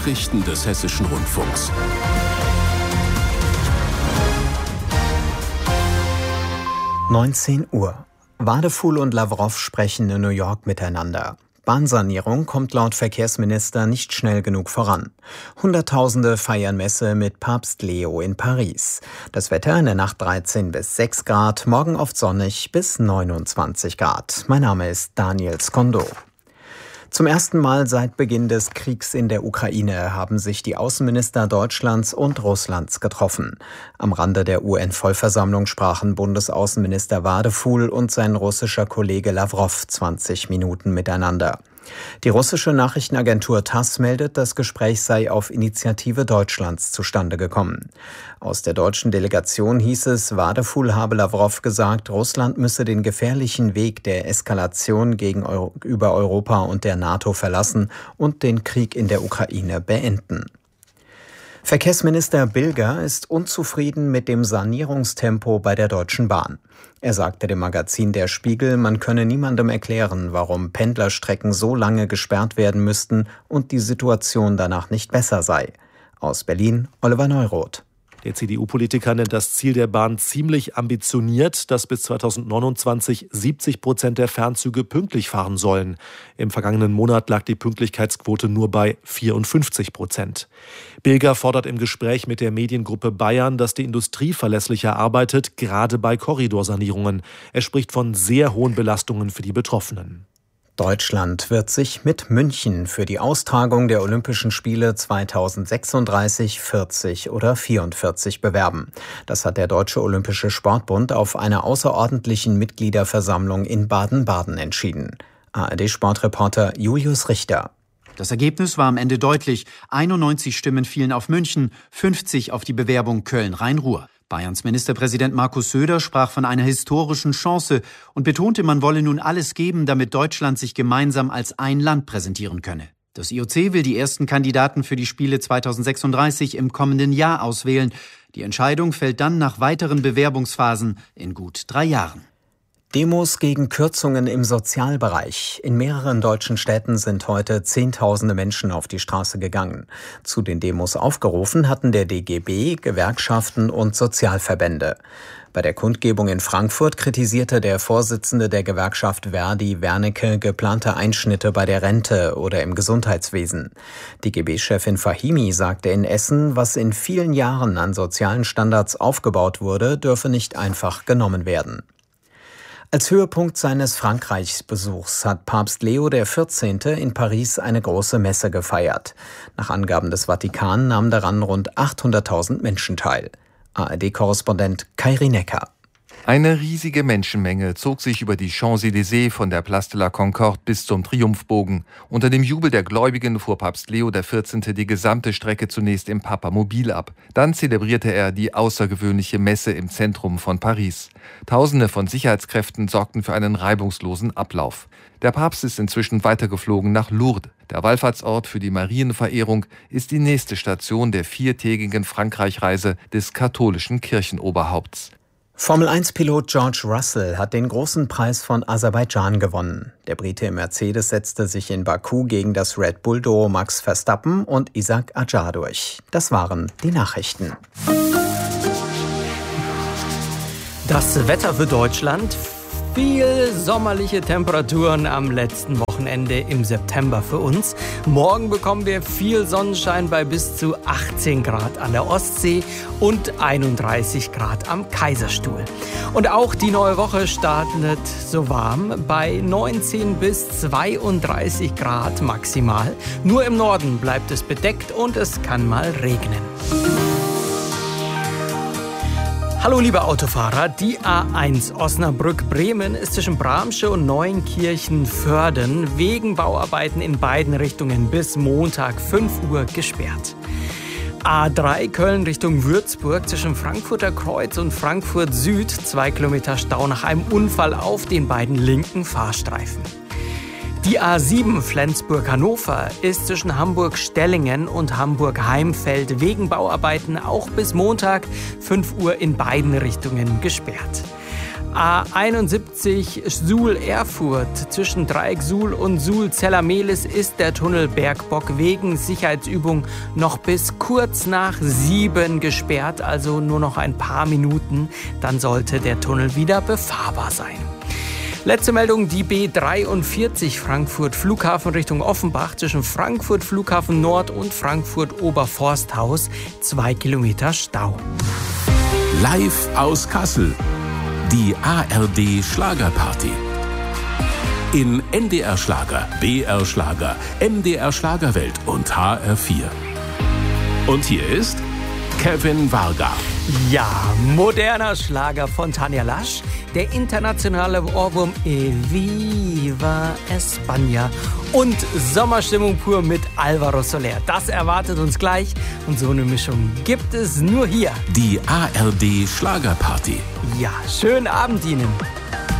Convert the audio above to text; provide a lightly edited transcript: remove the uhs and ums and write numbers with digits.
Nachrichten des Hessischen Rundfunks. (19 Uhr). Wadefuhl und Lavrov sprechen in New York miteinander. Bahnsanierung kommt laut Verkehrsminister nicht schnell genug voran. Hunderttausende feiern Messe mit Papst Leo in Paris. Das Wetter in der Nacht 13 bis 6 Grad, morgen oft sonnig bis 29 Grad. Mein Name ist Daniel Skondo. Zum ersten Mal seit Beginn des Kriegs in der Ukraine haben sich die Außenminister Deutschlands und Russlands getroffen. Am Rande der UN-Vollversammlung sprachen Bundesaußenminister Wadefuhl und sein russischer Kollege Lavrov 20 Minuten miteinander. Die russische Nachrichtenagentur TASS meldet, das Gespräch sei auf Initiative Deutschlands zustande gekommen. Aus der deutschen Delegation hieß es, Wadefuhl habe Lavrov gesagt, Russland müsse den gefährlichen Weg der Eskalation gegenüber Europa und der NATO verlassen und den Krieg in der Ukraine beenden. Verkehrsminister Bilger ist unzufrieden mit dem Sanierungstempo bei der Deutschen Bahn. Er sagte dem Magazin Der Spiegel, man könne niemandem erklären, warum Pendlerstrecken so lange gesperrt werden müssten und die Situation danach nicht besser sei. Aus Berlin, Oliver Neuroth. Der CDU-Politiker nennt das Ziel der Bahn ziemlich ambitioniert, dass bis 2029 70% der Fernzüge pünktlich fahren sollen. Im vergangenen Monat lag die Pünktlichkeitsquote nur bei 54%. Bilger fordert im Gespräch mit der Mediengruppe Bayern, dass die Industrie verlässlicher arbeitet, gerade bei Korridorsanierungen. Er spricht von sehr hohen Belastungen für die Betroffenen. Deutschland wird sich mit München für die Austragung der Olympischen Spiele 2036, 40 oder 44 bewerben. Das hat der Deutsche Olympische Sportbund auf einer außerordentlichen Mitgliederversammlung in Baden-Baden entschieden. ARD-Sportreporter Julius Richter. Das Ergebnis war am Ende deutlich. 91 Stimmen fielen auf München, 50 auf die Bewerbung Köln-Rhein-Ruhr. Bayerns Ministerpräsident Markus Söder sprach von einer historischen Chance und betonte, man wolle nun alles geben, damit Deutschland sich gemeinsam als ein Land präsentieren könne. Das IOC will die ersten Kandidaten für die Spiele 2036 im kommenden Jahr auswählen. Die Entscheidung fällt dann nach weiteren Bewerbungsphasen in gut 3 Jahren. Demos gegen Kürzungen im Sozialbereich. In mehreren deutschen Städten sind heute Zehntausende Menschen auf die Straße gegangen. Zu den Demos aufgerufen hatten der DGB, Gewerkschaften und Sozialverbände. Bei der Kundgebung in Frankfurt kritisierte der Vorsitzende der Gewerkschaft Verdi, Wernicke, geplante Einschnitte bei der Rente oder im Gesundheitswesen. DGB-Chefin Fahimi sagte in Essen, was in vielen Jahren an sozialen Standards aufgebaut wurde, dürfe nicht einfach genommen werden. Als Höhepunkt seines Frankreichsbesuchs hat Papst Leo XIV. In Paris eine große Messe gefeiert. Nach Angaben des Vatikan nahmen daran rund 800.000 Menschen teil. ARD-Korrespondent Kairi Necker. Eine riesige Menschenmenge zog sich über die Champs-Élysées von der Place de la Concorde bis zum Triumphbogen. Unter dem Jubel der Gläubigen fuhr Papst Leo XIV. Die gesamte Strecke zunächst im Papamobil ab. Dann zelebrierte er die außergewöhnliche Messe im Zentrum von Paris. Tausende von Sicherheitskräften sorgten für einen reibungslosen Ablauf. Der Papst ist inzwischen weitergeflogen nach Lourdes. Der Wallfahrtsort für die Marienverehrung ist die nächste Station der 4-tägigen Frankreich-Reise des katholischen Kirchenoberhaupts. Formel-1-Pilot George Russell hat den großen Preis von Aserbaidschan gewonnen. Der Brite im Mercedes setzte sich in Baku gegen das Red Bull-Duo Max Verstappen und Isaac Adjar durch. Das waren die Nachrichten. Das Wetter für Deutschland. Viel sommerliche Temperaturen am letzten Wochenende im September für uns. Morgen bekommen wir viel Sonnenschein bei bis zu 18 Grad an der Ostsee und 31 Grad am Kaiserstuhl. Und auch die neue Woche startet so warm bei 19 bis 32 Grad maximal. Nur im Norden bleibt es bedeckt und es kann mal regnen. Hallo liebe Autofahrer, die A1 Osnabrück-Bremen ist zwischen Bramsche und Neuenkirchen-Vörden wegen Bauarbeiten in beiden Richtungen bis Montag 5 Uhr gesperrt. A3 Köln Richtung Würzburg zwischen Frankfurter Kreuz und Frankfurt Süd 2 Kilometer Stau nach einem Unfall auf den beiden linken Fahrstreifen. Die A7 Flensburg-Hannover ist zwischen Hamburg-Stellingen und Hamburg-Heimfeld wegen Bauarbeiten auch bis Montag 5 Uhr in beiden Richtungen gesperrt. A71 Suhl-Erfurt. Zwischen Dreieck Suhl und Suhl-Zellermehlis ist der Tunnel Bergbock wegen Sicherheitsübung noch bis kurz nach 7 gesperrt, also nur noch ein paar Minuten. Dann sollte der Tunnel wieder befahrbar sein. Letzte Meldung, die B43 Frankfurt Flughafen Richtung Offenbach zwischen Frankfurt Flughafen Nord und Frankfurt Oberforsthaus. 2 Kilometer Stau. Live aus Kassel. Die ARD Schlagerparty. In NDR Schlager, BR Schlager, MDR Schlagerwelt und HR4. Und hier ist Kevin Varga. Ja, moderner Schlager von Tanja Lasch. Der internationale Ohrwurm Viva España. Und Sommerstimmung pur mit Alvaro Soler. Das erwartet uns gleich. Und so eine Mischung gibt es nur hier. Die ARD Schlagerparty. Ja, schönen Abend Ihnen.